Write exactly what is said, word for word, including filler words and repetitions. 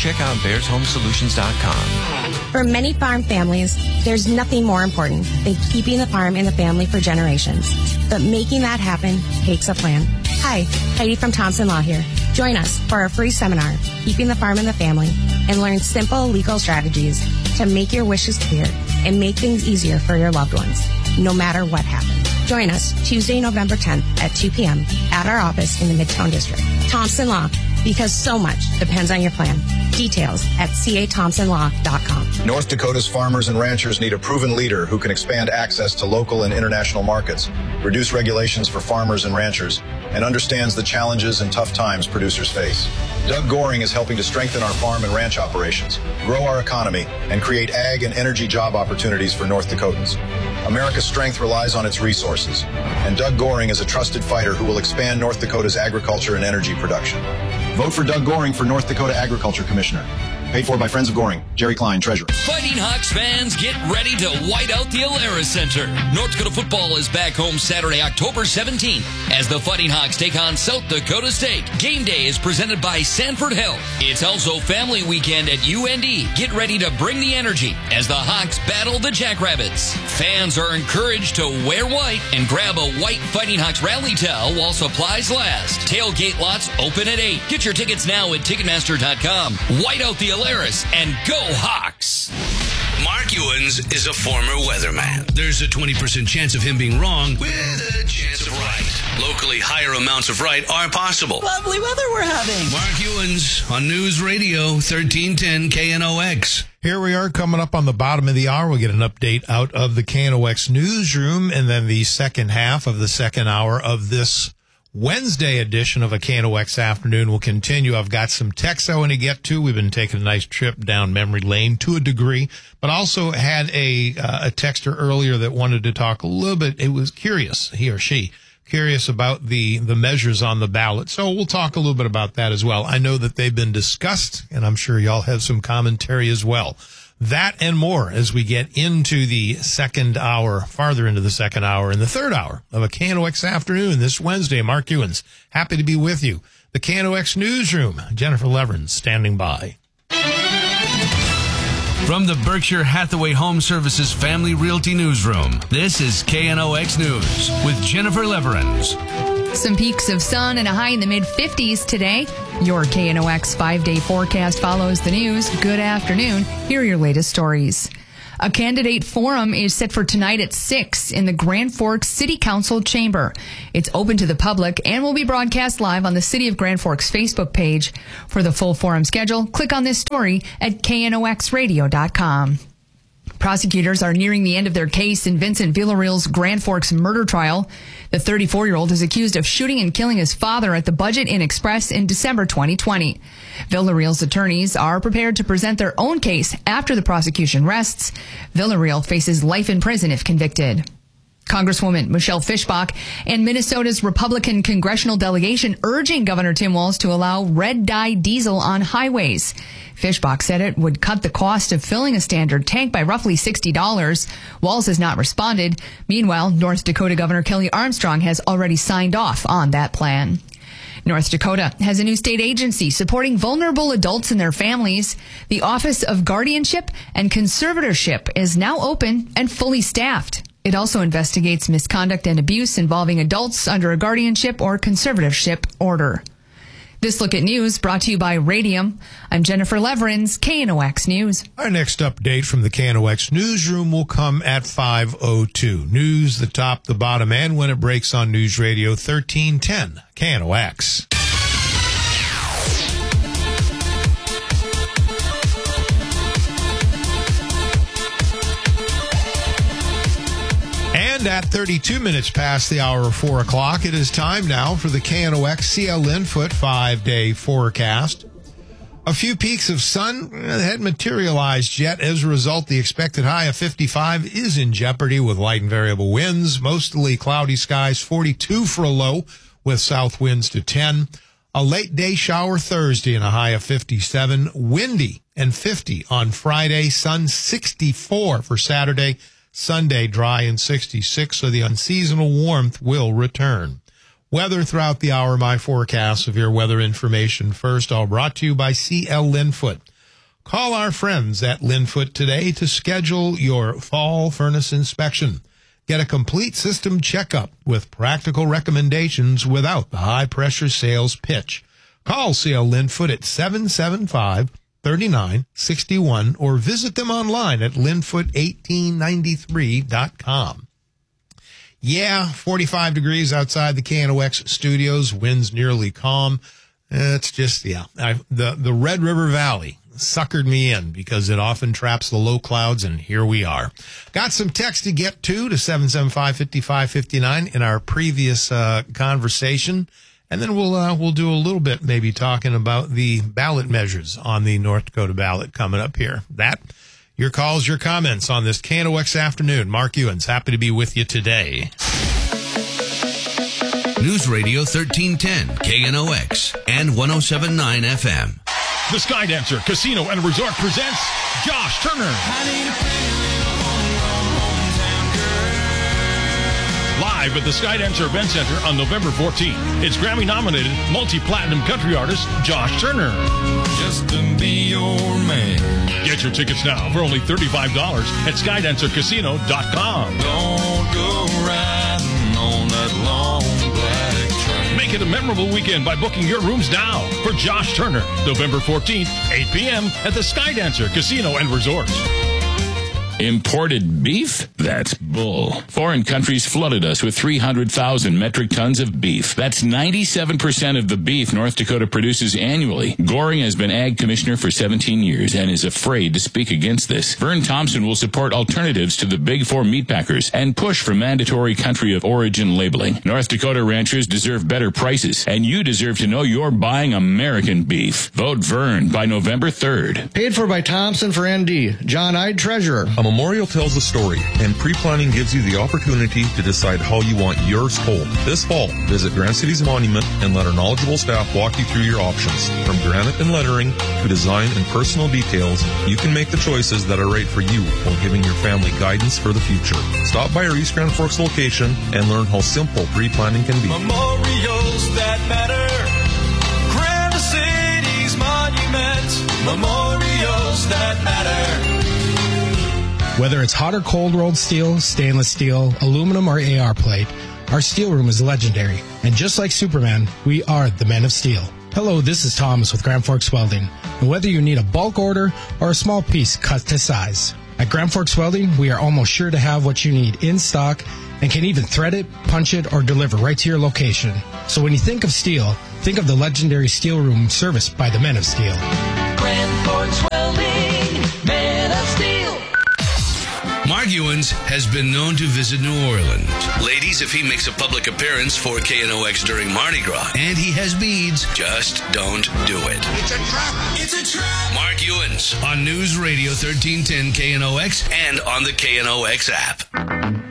check out bears home solutions dot com. For many farm families, there's nothing more important than keeping the farm in the family for generations. But making that happen takes a plan. Hi, Heidi from Thompson Law here. Join us for our free seminar, Keeping the Farm in the Family, and learn simple legal strategies to make your wishes clear and make things easier for your loved ones, no matter what happens. Join us Tuesday, November tenth at two p.m. at our office in the Midtown District. Thompson Law, because so much depends on your plan. Details at c a thompson law dot com. North Dakota's farmers and ranchers need a proven leader who can expand access to local and international markets, reduce regulations for farmers and ranchers, and understands the challenges and tough times producers face. Doug Goring is helping to strengthen our farm and ranch operations, grow our economy, and create ag and energy job opportunities for North Dakotans. America's strength relies on its resources, and Doug Goring is a trusted fighter who will expand North Dakota's agriculture and energy production. Vote for Doug Goring for North Dakota Agriculture Commissioner. Paid for by Friends of Goring. Jerry Klein, Treasurer. Fighting Hawks fans, get ready to white out the Alara Center. North Dakota football is back home Saturday, October seventeenth, as the Fighting Hawks take on South Dakota State. Game day is presented by Sanford Health. It's also family weekend at U N D. Get ready to bring the energy as the Hawks battle the Jackrabbits. Fans are encouraged to wear white and grab a white Fighting Hawks rally towel while supplies last. Tailgate lots open at eight. Get your tickets now at Ticketmaster dot com. White out the Alaris and go Hawks! Mark Ewens is a former weatherman. There's a twenty percent chance of him being wrong with a chance of right. Locally, higher amounts of right are possible. Lovely weather we're having. Mark Ewens on News Radio thirteen ten K N O X. Here we are coming up on the bottom of the hour. We'll get an update out of the K N O X newsroom, and then the second half of the second hour of this Wednesday edition of a K N O X Afternoon will continue. I've got some texts I want to get to. We've been taking a nice trip down memory lane to a degree, but also had a uh, a texter earlier that wanted to talk a little bit. It was curious, he or she, curious about the, the measures on the ballot. So we'll talk a little bit about that as well. I know that they've been discussed, and I'm sure y'all have some commentary as well. That and more as we get into the second hour, farther into the second hour, and the third hour of a K N O X Afternoon this Wednesday. Mark Ewens, happy to be with you. The K N O X Newsroom, Jennifer Leverins standing by. From the Berkshire Hathaway Home Services Family Realty Newsroom, this is K N O X News with Jennifer Leverins. Some peaks of sun and a high in the mid-fifties today. Your K N O X five-day forecast follows the news. Good afternoon. Here are your latest stories. A candidate forum is set for tonight at six in the Grand Forks City Council chamber. It's open to the public and will be broadcast live on the City of Grand Forks Facebook page. For the full forum schedule, click on this story at K N O X radio dot com. Prosecutors are nearing the end of their case in Vincent Villareal's Grand Forks murder trial. The thirty-four-year-old is accused of shooting and killing his father at the Budget Inn Express in December twenty twenty. Villareal's attorneys are prepared to present their own case after the prosecution rests. Villareal faces life in prison if convicted. Congresswoman Michelle Fischbach and Minnesota's Republican congressional delegation urging Governor Tim Walz to allow red dye diesel on highways. Fischbach said it would cut the cost of filling a standard tank by roughly sixty dollars. Walz has not responded. Meanwhile, North Dakota Governor Kelly Armstrong has already signed off on that plan. North Dakota has a new state agency supporting vulnerable adults and their families. The Office of Guardianship and Conservatorship is now open and fully staffed. It also investigates misconduct and abuse involving adults under a guardianship or conservatorship order. This Look at News brought to you by Radium. I'm Jennifer Leverins, K N O X News. Our next update from the K N O X newsroom will come at five oh two. News, the top, the bottom, and when it breaks on News Radio thirteen ten, K N O X. And at thirty-two minutes past the hour of four o'clock, it is time now for the K N O X C L Linfoot five-day forecast. A few peaks of sun hadn't materialized yet. As a result, the expected high of fifty-five is in jeopardy with light and variable winds. Mostly cloudy skies, forty-two for a low with south winds to ten. A late day shower Thursday and a high of fifty-seven. Windy and fifty on Friday. Sun sixty-four for Saturday. Sunday, dry and sixty-six, so the unseasonal warmth will return. Weather throughout the hour, my forecast. Severe weather information first, all brought to you by C L Linfoot. Call our friends at Linfoot today to schedule your fall furnace inspection. Get a complete system checkup with practical recommendations without the high-pressure sales pitch. Call C L Linfoot at seven seven five, three nine six one or visit them online at linfoot eighteen ninety-three dot com. Yeah, forty-five degrees outside the K N O X studios, winds nearly calm. It's just, yeah, I, the, the Red River Valley suckered me in because it often traps the low clouds, and here we are. Got some text to get to to seven seven five, five five five nine in our previous uh, conversation, and then we'll uh, we'll do a little bit maybe talking about the ballot measures on the North Dakota ballot coming up here. That, your calls, your comments on this K N O X afternoon. Mark Ewens, happy to be with you today. News Radio thirteen ten, K N O X, and one oh seven point nine F M. The Skydancer Casino and Resort presents Josh Turner. Live at the Skydancer Event Center on November fourteenth. It's Grammy-nominated multi-platinum country artist Josh Turner. Just to be your man. Get your tickets now for only thirty-five dollars at skydancer casino dot com. Don't go riding on that long black train. Make it a memorable weekend by booking your rooms now for Josh Turner, November fourteenth, eight p.m. at the Skydancer Casino and Resort. Imported beef? That's bull. Foreign countries flooded us with three hundred thousand metric tons of beef. That's ninety-seven percent of the beef North Dakota produces annually. Goring has been ag commissioner for seventeen years and is afraid to speak against this. Vern Thompson will support alternatives to the big four meatpackers and push for mandatory country of origin labeling. North Dakota ranchers deserve better prices, and you deserve to know you're buying American beef. Vote Vern by November third. Paid for by Thompson for N D. John Ide, Treasurer. A memorial tells a story, and pre-planning gives you the opportunity to decide how you want yours told. This fall, visit Grand City's monument and let our knowledgeable staff walk you through your options. From granite and lettering to design and personal details, you can make the choices that are right for you while giving your family guidance for the future. Stop by our East Grand Forks location and learn how simple pre-planning can be. Memorials that matter. Grand City's monument. Memorials that matter. Whether it's hot or cold rolled steel, stainless steel, aluminum, or A R plate, our steel room is legendary. And just like Superman, we are the Men of Steel. Hello, this is Thomas with Grand Forks Welding. And whether you need a bulk order or a small piece cut to size, at Grand Forks Welding, we are almost sure to have what you need in stock and can even thread it, punch it, or deliver right to your location. So when you think of steel, think of the legendary steel room serviced by the Men of Steel. Grand Forks Welding, Men of Steel. Mark Ewens has been known to visit New Orleans. Ladies, if he makes a public appearance for K N O X during Mardi Gras and he has beads, just don't do it. It's a trap. It's a trap. Mark Ewens on News Radio thirteen ten K N O X and on the K N O X app.